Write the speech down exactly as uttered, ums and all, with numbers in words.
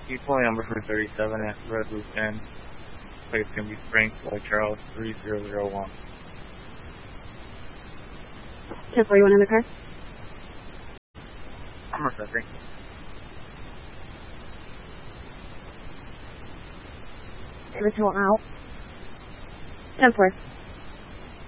Deploy number for thirty-seven at Red Roof Inn. Place can be Frank Lloyd Charles three zero zero one. ten forty-one in the car. I'm recepting. Ritual out. ten four.